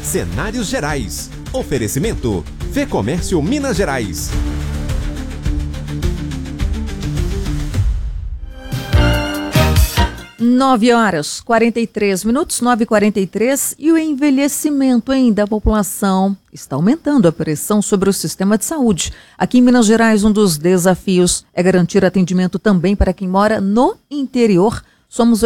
Cenários Gerais. Oferecimento Fê Comércio Minas Gerais. Nove horas, 43 minutos, 9h43, e o envelhecimento da população está aumentando a pressão sobre o sistema de saúde. Aqui em Minas Gerais, um dos desafios é garantir atendimento também para quem mora no interior. Somos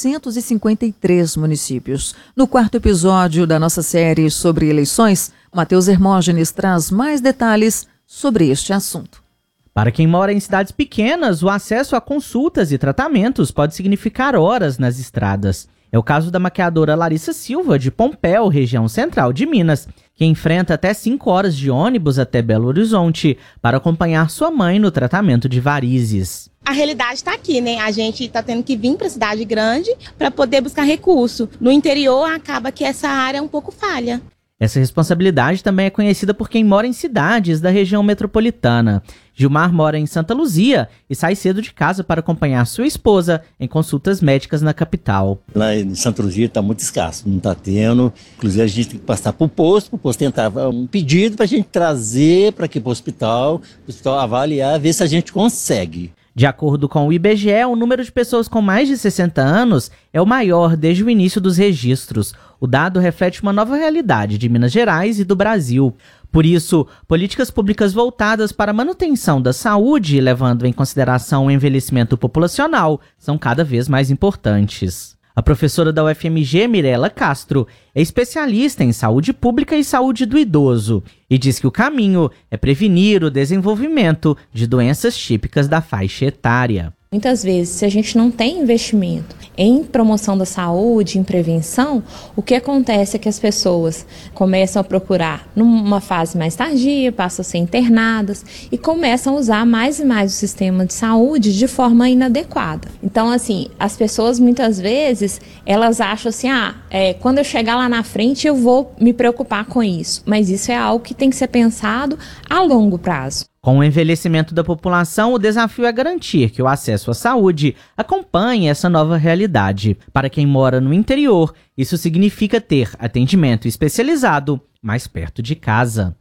853 municípios. No quarto episódio da nossa série sobre eleições, Matheus Hermógenes traz mais detalhes sobre este assunto. Para quem mora em cidades pequenas, o acesso a consultas e tratamentos pode significar horas nas estradas. É o caso da maquiadora Larissa Silva, de Pompéu, região central de Minas, que enfrenta até 5 horas de ônibus até Belo Horizonte para acompanhar sua mãe no tratamento de varizes. A realidade está aqui, né? A gente está tendo que vir para a cidade grande para poder buscar recurso. No interior, acaba que essa área é um pouco falha. Essa responsabilidade também é conhecida por quem mora em cidades da região metropolitana. Gilmar mora em Santa Luzia e sai cedo de casa para acompanhar sua esposa em consultas médicas na capital. Lá em Santa Luzia está muito escasso, não está tendo. Inclusive a gente tem que passar para o posto tentar um pedido para a gente trazer para aqui para o hospital avaliar, ver se a gente consegue. De acordo com o IBGE, o número de pessoas com mais de 60 anos é o maior desde o início dos registros. O dado reflete uma nova realidade de Minas Gerais e do Brasil. Por isso, políticas públicas voltadas para a manutenção da saúde, levando em consideração o envelhecimento populacional, são cada vez mais importantes. A professora da UFMG, Mirela Castro, é especialista em saúde pública e saúde do idoso e diz que o caminho é prevenir o desenvolvimento de doenças típicas da faixa etária. Muitas vezes, se a gente não tem investimento em promoção da saúde, em prevenção, o que acontece é que as pessoas começam a procurar numa fase mais tardia, passam a ser internadas e começam a usar mais e mais o sistema de saúde de forma inadequada. Então, assim, as pessoas muitas vezes, elas acham assim, quando eu chegar lá na frente eu vou me preocupar com isso. Mas isso é algo que tem que ser pensado a longo prazo. Com o envelhecimento da população, o desafio é garantir que o acesso à saúde acompanhe essa nova realidade. Para quem mora no interior, isso significa ter atendimento especializado mais perto de casa.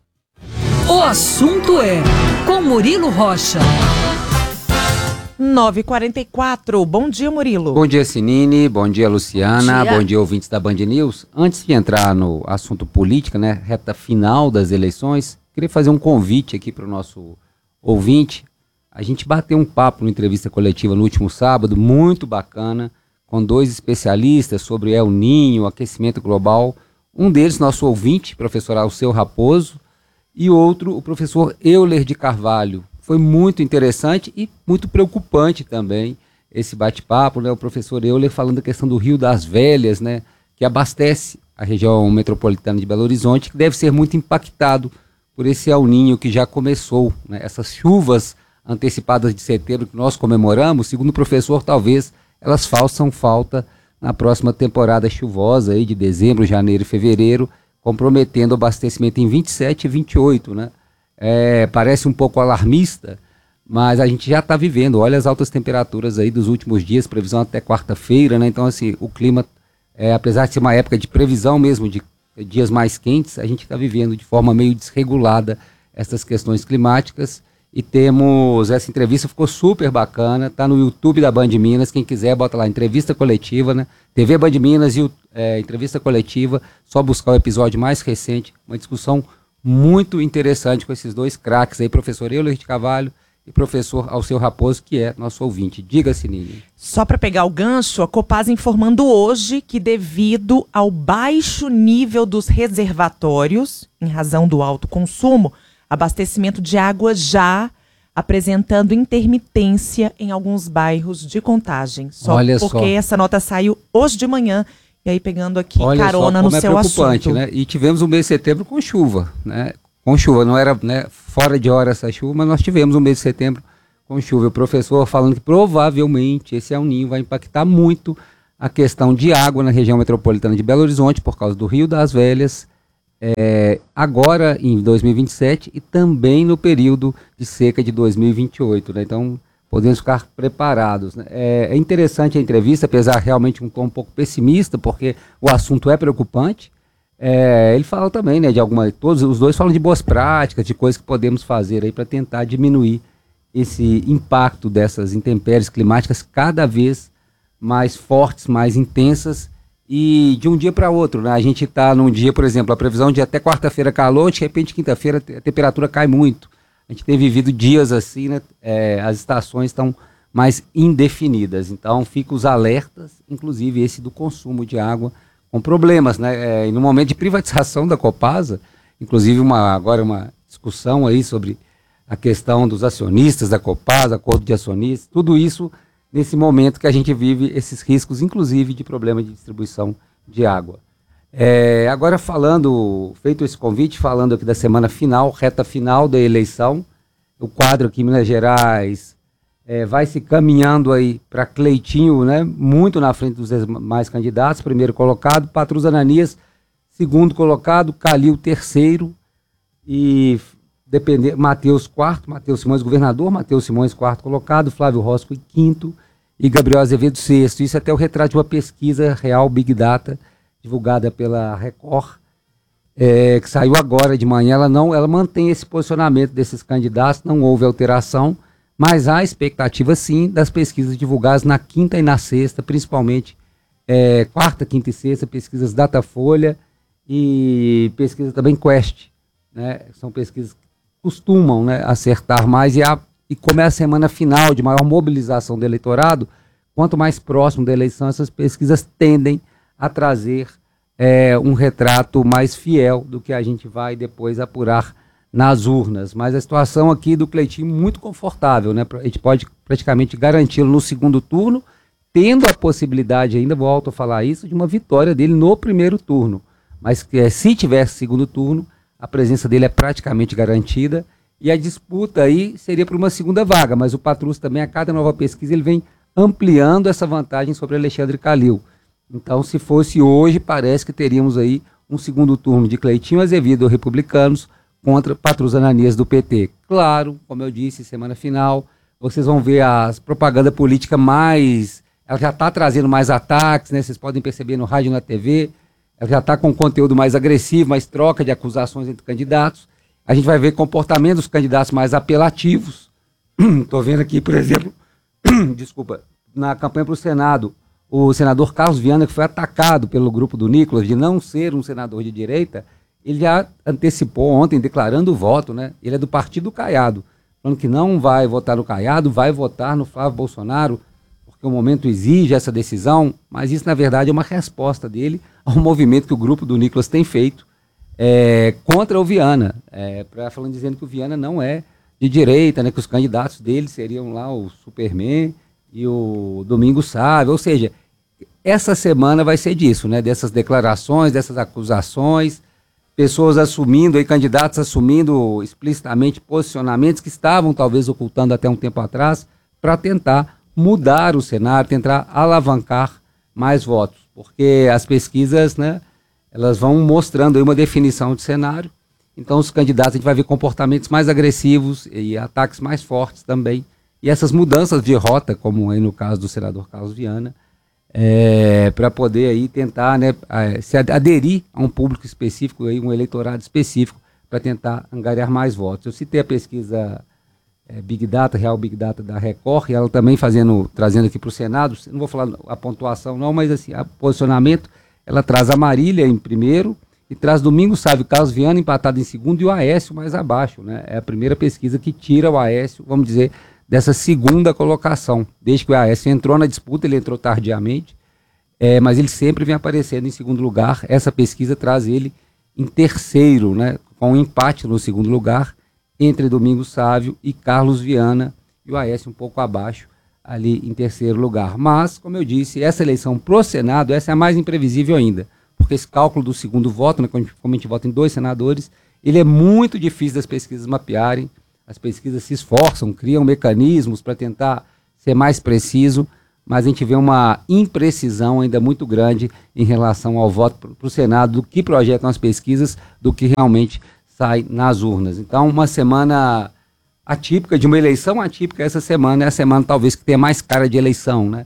O assunto é com Murilo Rocha. 9h44. Bom dia, Murilo. Bom dia, Sinine. Bom dia, Luciana. Bom dia, ouvintes da Band News. Antes de entrar no assunto política, reta final das eleições, queria fazer um convite aqui para o nosso ouvinte. A gente bateu um papo numa entrevista coletiva no último sábado, muito bacana, com 2 especialistas sobre El Niño, aquecimento global. Um deles, nosso ouvinte, professor Alceu Raposo, e outro, o professor Euler de Carvalho. Foi muito interessante e muito preocupante também esse bate-papo, o professor Euler falando da questão do Rio das Velhas, que abastece a região metropolitana de Belo Horizonte, que deve ser muito impactado por esse El Niño que já começou, essas chuvas antecipadas de setembro que nós comemoramos, segundo o professor, talvez elas façam falta na próxima temporada chuvosa aí de dezembro, janeiro e fevereiro, comprometendo o abastecimento em 27 e 28, parece um pouco alarmista, mas a gente já está vivendo, olha as altas temperaturas aí dos últimos dias, previsão até quarta-feira, então assim, o clima, apesar de ser uma época de previsão mesmo, de dias mais quentes, a gente está vivendo de forma meio desregulada essas questões climáticas e temos, essa entrevista ficou super bacana, está no YouTube da Band Minas, quem quiser bota lá, entrevista coletiva, TV Band Minas e entrevista coletiva, só buscar o episódio mais recente, uma discussão muito interessante com esses 2 craques aí, professor Euler de Carvalho e professor Alceu Raposo, que é nosso ouvinte. Diga-se, Nini. Só para pegar o gancho, a Copasa informando hoje que devido ao baixo nível dos reservatórios, em razão do alto consumo, abastecimento de água já apresentando intermitência em alguns bairros de Contagem. Olha porque só. Essa nota saiu hoje de manhã, e aí pegando aqui Olha carona só, no como seu preocupante, assunto. E tivemos o mês de setembro com chuva, Com chuva, não era fora de hora essa chuva, mas nós tivemos o mês de setembro com chuva. O professor falando que provavelmente esse El Niño vai impactar muito a questão de água na região metropolitana de Belo Horizonte, por causa do Rio das Velhas, agora em 2027 e também no período de seca de 2028. Então, podemos ficar preparados. É interessante a entrevista, apesar realmente um tom um pouco pessimista, porque o assunto é preocupante. Ele fala também, né, todos os dois falam de boas práticas, de coisas que podemos fazer aí para tentar diminuir esse impacto dessas intempéries climáticas cada vez mais fortes, mais intensas e de um dia para outro, né? A gente está num dia, por exemplo, a previsão de até quarta-feira calor, de repente quinta-feira a temperatura cai muito. A gente tem vivido dias assim, né? As estações estão mais indefinidas, então fica os alertas, inclusive esse do consumo de água, com problemas, né? E no momento de privatização da Copasa, inclusive agora uma discussão aí sobre a questão dos acionistas da Copasa, acordo de acionistas, tudo isso nesse momento que a gente vive esses riscos, inclusive de problema de distribuição de água. Agora feito esse convite, falando aqui da semana final, reta final da eleição, o quadro aqui em Minas Gerais vai se caminhando aí para Cleitinho, né, muito na frente dos demais candidatos, primeiro colocado, Patrus Ananias, segundo colocado, Calil terceiro e Matheus quarto, Matheus Simões governador, Matheus Simões quarto colocado, Flávio Rosco quinto e Gabriel Azevedo sexto. Isso até o retrato de uma pesquisa real Big Data divulgada pela Record, que saiu agora de manhã. Ela mantém esse posicionamento desses candidatos, não houve alteração, mas há expectativa sim das pesquisas divulgadas na quinta e na sexta, principalmente quarta, quinta e sexta, pesquisas Datafolha e pesquisa também Quest, né? São pesquisas que costumam, né, acertar mais e como é a semana final de maior mobilização do eleitorado, quanto mais próximo da eleição, essas pesquisas tendem a trazer um retrato mais fiel do que a gente vai depois apurar nas urnas. Mas a situação aqui do Cleitinho muito confortável, né? A gente pode praticamente garanti-lo no segundo turno, tendo a possibilidade ainda, volto a falar isso, de uma vitória dele no primeiro turno. Mas se tivesse segundo turno, a presença dele é praticamente garantida e a disputa aí seria por uma segunda vaga, mas o Patrus também, a cada nova pesquisa, ele vem ampliando essa vantagem sobre Alexandre Calil. Então, se fosse hoje, parece que teríamos aí um segundo turno de Cleitinho Azevedo, Republicanos, contra Patrus Ananias do PT. Claro, como eu disse, semana final, vocês vão ver as propaganda política ela já está trazendo mais ataques, né? Vocês podem perceber no rádio e na TV, ela já está com conteúdo mais agressivo, mais troca de acusações entre candidatos. A gente vai ver comportamento dos candidatos mais apelativos. Estou vendo aqui, por exemplo, na campanha para o Senado, o senador Carlos Viana, que foi atacado pelo grupo do Nicolas de não ser um senador de direita, ele já antecipou ontem, declarando o voto, né? Ele é do Partido Caiado, falando que não vai votar no Caiado, vai votar no Flávio Bolsonaro, porque o momento exige essa decisão, mas isso, na verdade, é uma resposta dele ao movimento que o grupo do Nicolas tem feito contra o Viana, dizendo que o Viana não é de direita, né, que os candidatos dele seriam lá o Superman e o Domingos Sávio, ou seja, essa semana vai ser disso, né, dessas declarações, dessas acusações, pessoas assumindo, candidatos assumindo explicitamente posicionamentos que estavam talvez ocultando até um tempo atrás, para tentar mudar o cenário, tentar alavancar mais votos, porque as pesquisas, né, elas vão mostrando aí uma definição de cenário, então os candidatos a gente vai ver comportamentos mais agressivos e ataques mais fortes também, e essas mudanças de rota, como aí no caso do senador Carlos Viana, para poder aí tentar, né, se aderir a um público específico, aí, um eleitorado específico, para tentar angariar mais votos. Eu citei a pesquisa Big Data, Real Big Data da Record, e ela também trazendo aqui para o Senado, não vou falar a pontuação não, mas assim, o posicionamento, ela traz a Marília em primeiro, e traz Domingos Sávio e Carlos Viana empatado em segundo, e o Aécio mais abaixo, né? É a primeira pesquisa que tira o Aécio, vamos dizer, dessa segunda colocação. Desde que o Aécio entrou na disputa, ele entrou tardiamente, mas ele sempre vem aparecendo em segundo lugar. Essa pesquisa traz ele em terceiro, né? Com um empate no segundo lugar, entre Domingos Sávio e Carlos Viana, e o Aécio um pouco abaixo, ali em terceiro lugar. Mas, como eu disse, essa eleição pro Senado, essa é a mais imprevisível ainda, porque esse cálculo do segundo voto, né, como a gente vota em 2 senadores, ele é muito difícil das pesquisas mapearem. As pesquisas se esforçam, criam mecanismos para tentar ser mais preciso, mas a gente vê uma imprecisão ainda muito grande em relação ao voto para o Senado, do que projetam as pesquisas, do que realmente sai nas urnas. Então, uma semana atípica, de uma eleição atípica, essa semana é a semana talvez que tenha mais cara de eleição, né?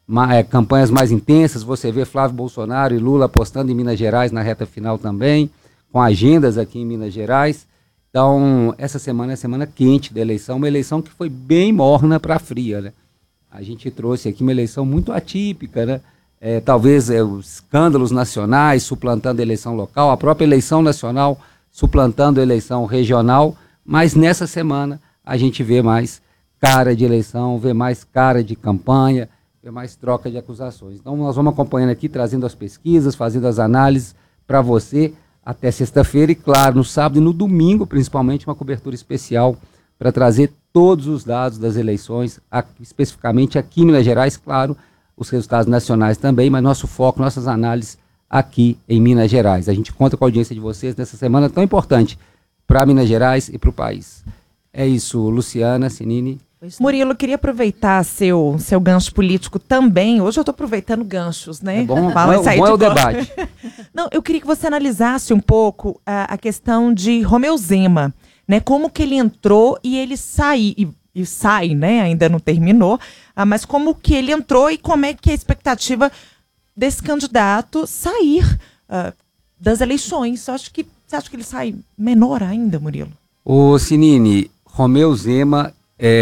campanhas mais intensas. Você vê Flávio Bolsonaro e Lula apostando em Minas Gerais na reta final também, com agendas aqui em Minas Gerais. Então, essa semana é a semana quente da eleição, uma eleição que foi bem morna para fria, né? A gente trouxe aqui uma eleição muito atípica, né? Talvez os escândalos nacionais suplantando a eleição local, a própria eleição nacional suplantando a eleição regional, mas nessa semana a gente vê mais cara de eleição, vê mais cara de campanha, vê mais troca de acusações. Então nós vamos acompanhando aqui, trazendo as pesquisas, fazendo as análises para você até sexta-feira e, claro, no sábado e no domingo, principalmente, uma cobertura especial para trazer todos os dados das eleições, especificamente aqui em Minas Gerais, claro, os resultados nacionais também, mas nosso foco, nossas análises aqui em Minas Gerais. A gente conta com a audiência de vocês nessa semana tão importante para Minas Gerais e para o país. É isso, Luciana, Sinini. Murilo, queria aproveitar seu gancho político também. Hoje eu estou aproveitando ganchos, né? É bom, Fala, bom é o debate. Não, eu queria que você analisasse um pouco a questão de Romeu Zema, né? Como que ele entrou e ele sai, né? Ainda não terminou, mas como que ele entrou e como é que é a expectativa desse candidato sair das eleições? Você acha que ele sai menor ainda, Murilo? Ô, Sinini, Romeu Zema,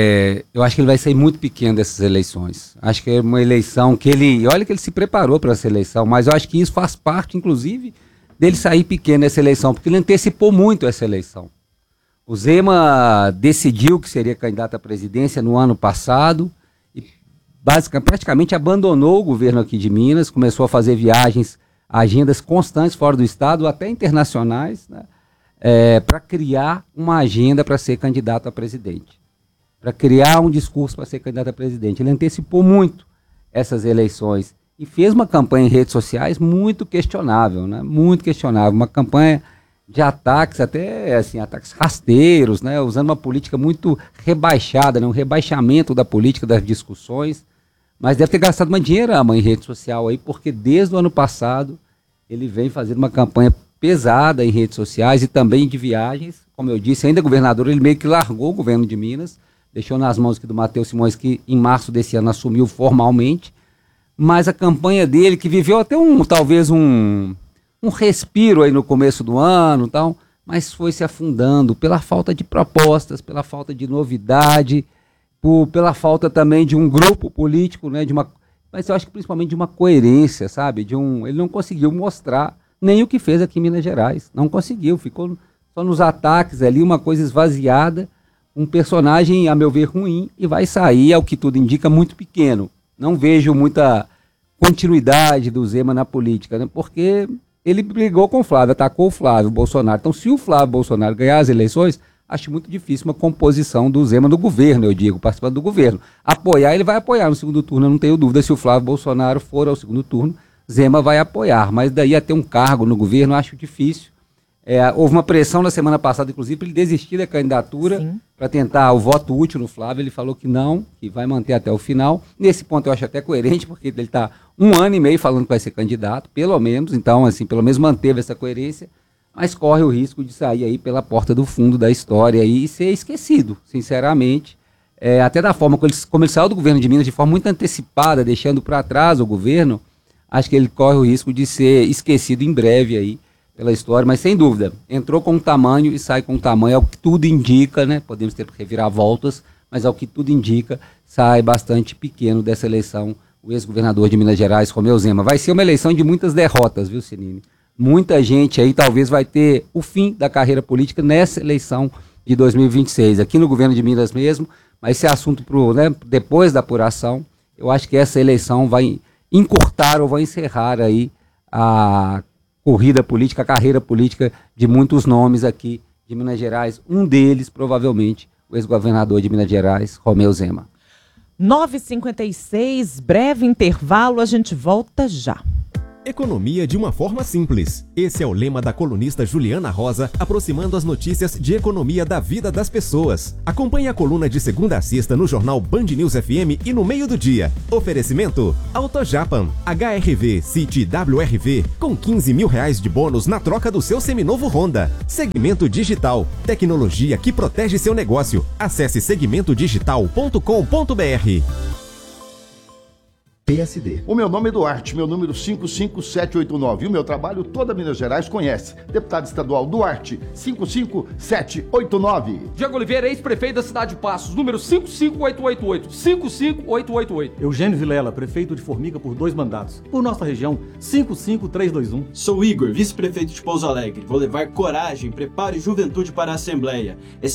eu acho que ele vai sair muito pequeno dessas eleições. Acho que é uma eleição que olha que ele se preparou para essa eleição, mas eu acho que isso faz parte, inclusive, dele sair pequeno nessa eleição, porque ele antecipou muito essa eleição. O Zema decidiu que seria candidato à presidência no ano passado e praticamente abandonou o governo aqui de Minas, começou a fazer viagens, agendas constantes fora do estado, até internacionais, né, para criar uma agenda para ser candidato a presidente, para criar um discurso para ser candidato a presidente. Ele antecipou muito essas eleições e fez uma campanha em redes sociais muito questionável, né, muito questionável, uma campanha de ataques, até assim, ataques rasteiros, né, usando uma política muito rebaixada, né, um rebaixamento da política, das discussões, mas deve ter gastado uma dinheirama em rede social aí, porque desde o ano passado ele vem fazendo uma campanha pesada em redes sociais e também de viagens. Como eu disse, ainda governador, ele meio que largou o governo de Minas, deixou nas mãos aqui do Matheus Simões, que em março desse ano assumiu formalmente, mas a campanha dele, que viveu até talvez um respiro aí no começo do ano, tal, mas foi se afundando pela falta de propostas, pela falta de novidade, pela falta também de um grupo político, né, mas eu acho que principalmente de uma coerência, sabe? Ele não conseguiu mostrar nem o que fez aqui em Minas Gerais, não conseguiu, ficou só nos ataques ali, uma coisa esvaziada, um personagem, a meu ver, ruim, e vai sair, ao que tudo indica, muito pequeno. Não vejo muita continuidade do Zema na política, né, porque ele brigou com o Flávio, atacou o Flávio Bolsonaro. Então, se o Flávio Bolsonaro ganhar as eleições, acho muito difícil uma composição do Zema no governo, eu digo, participando do governo. Apoiar, ele vai apoiar no segundo turno, eu não tenho dúvida. Se o Flávio Bolsonaro for ao segundo turno, Zema vai apoiar. Mas daí a ter um cargo no governo, eu acho difícil. Houve uma pressão na semana passada, inclusive, para ele desistir da candidatura, para tentar o voto útil no Flávio. Ele falou que não, que vai manter até o final. Nesse ponto eu acho até coerente, porque ele está 1 ano e meio falando que vai ser candidato, pelo menos. Então, assim, pelo menos manteve essa coerência, mas corre o risco de sair aí pela porta do fundo da história e ser esquecido, sinceramente. Até da forma como ele saiu do governo de Minas de forma muito antecipada, deixando para trás o governo, acho que ele corre o risco de ser esquecido em breve aí pela história, mas sem dúvida, entrou com um tamanho e sai com um tamanho, é o que tudo indica, né? Podemos ter reviravoltas, mas é o que tudo indica, sai bastante pequeno dessa eleição o ex-governador de Minas Gerais, Romeu Zema. Vai ser uma eleição de muitas derrotas, viu, Sinini? Muita gente aí talvez vai ter o fim da carreira política nessa eleição de 2026, aqui no governo de Minas mesmo, mas esse assunto depois da apuração, eu acho que essa eleição vai encurtar ou vai encerrar aí a corrida política, a carreira política de muitos nomes aqui de Minas Gerais, um deles provavelmente o ex-governador de Minas Gerais, Romeu Zema. 9h56, breve intervalo, a gente volta já. Economia de uma forma simples. Esse é o lema da colunista Juliana Rosa, aproximando as notícias de economia da vida das pessoas. Acompanhe a coluna de segunda a sexta no jornal Band News FM e no meio do dia. Oferecimento AutoJapan, HRV City WRV, com R$15 mil de bônus na troca do seu seminovo Honda. Segmento Digital, tecnologia que protege seu negócio. Acesse segmentodigital.com.br. PSD. O meu nome é Duarte, meu número 55789. E o meu trabalho toda Minas Gerais conhece. Deputado estadual Duarte, 55789. Diego Oliveira, ex-prefeito da cidade de Passos, número 55888. 55888. Eugênio Vilela, prefeito de Formiga por 2 mandatos. Por nossa região, 55321. Sou Igor, vice-prefeito de Pouso Alegre. Vou levar coragem, preparo e juventude para a Assembleia. É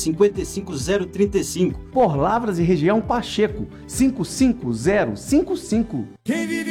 55035. Por Lavras e região, Pacheco, 55055. Quem vive